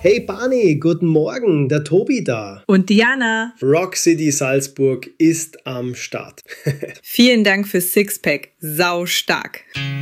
Hey Barney, guten Morgen, der Tobi da. Und Diana. Rock City Salzburg ist am Start. Vielen Dank fürs Sixpack, sau stark.